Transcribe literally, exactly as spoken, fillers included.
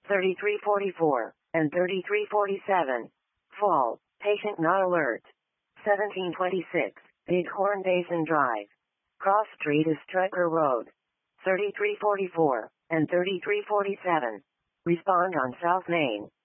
thirty-three forty-four, and thirty-three forty-seven. Fall, patient not alert. seventeen twenty-six, Bighorn Basin Drive. Cross Street is Striker Road. thirty-three forty-four, and thirty-three forty-seven. Respond on South Main.